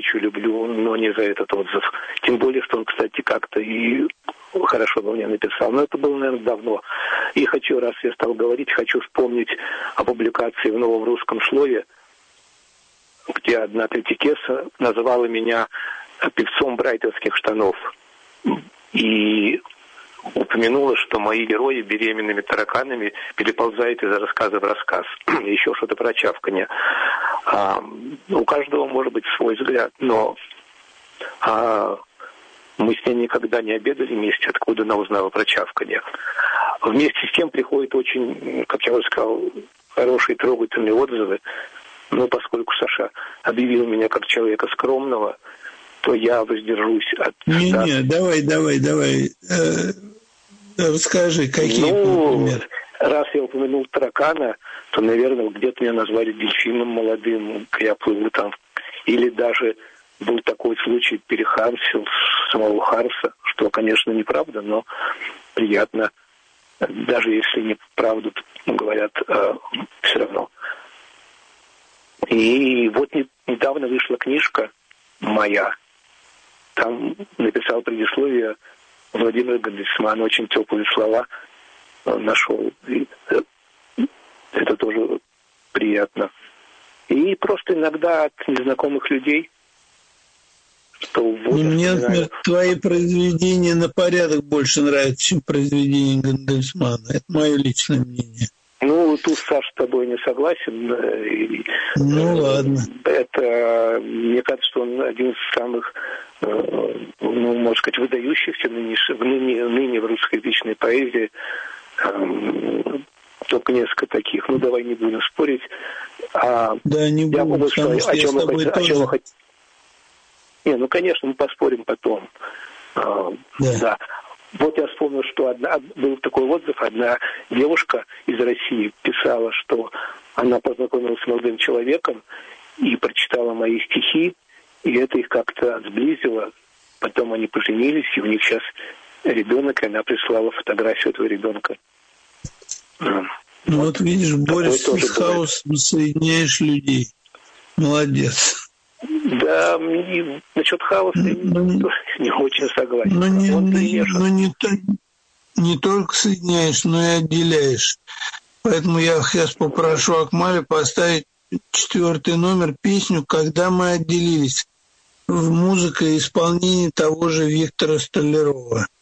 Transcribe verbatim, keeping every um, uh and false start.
очень люблю, но не за этот отзыв. Тем более, что он, кстати, как-то и хорошо бы мне написал. Но это было, наверное, давно. И хочу, раз я стал говорить, хочу вспомнить о публикации в «Новом русском слове», где одна критикесса называла меня певцом брайтовских штанов. И упомянула, что мои герои беременными тараканами переползают из рассказа в рассказ. Еще что-то про чавканье. А, у каждого может быть свой взгляд, но а, мы с ней никогда не обедали вместе, откуда она узнала про чавканье. Вместе с тем приходят очень, как я уже сказал, хорошие, трогательные отзывы. Но поскольку Саша объявил меня как человека скромного, то я воздержусь от... Не-не, давай, давай, давай. Э, расскажи, какие, ну, например. Раз я упомянул таракана, то, наверное, где-то меня назвали дельфином молодым, я плыву там. Или даже был такой случай, перехарсил самого Харса, что, конечно, неправда, но приятно. Даже если неправду говорят, э, все равно. И вот не, недавно вышла книжка моя. Там написал предисловие Владимир Гандельсман, очень теплые слова нашел. И это тоже приятно. И просто иногда от незнакомых людей, что вот... Мне, например, твои произведения на порядок больше нравятся, чем произведения Гандельсмана. Это мое личное мнение. Ну, тут Саша с тобой не согласен. И, ну, ладно. Это, мне кажется, что он один из самых, ну, можно сказать, выдающихся ныне, ныне, ныне в русскоязычной поэзии. Только несколько таких. Ну, давай не будем спорить. А да, не будем, думаю, потому что, что я с тобой о тоже... Хот... Не, ну, конечно, мы поспорим потом. Да. да. Вот я вспомнил, что одна, был такой отзыв, одна девушка из России писала, что она познакомилась с молодым человеком и прочитала мои стихи, и это их как-то сблизило. Потом они поженились, и у них сейчас ребенок, и она прислала фотографию этого ребенка. Ну вот, вот видишь, борешься с хаосом, соединяешь людей. Молодец. Да, мне, насчет хаоса ну, не, не очень согласен. Ну, не, ну, ну не, не только соединяешь, но и отделяешь. Поэтому я сейчас попрошу Акмаля поставить четвертый номер, песню «Когда мы отделились». В музыке и исполнении того же Виктора Столярова.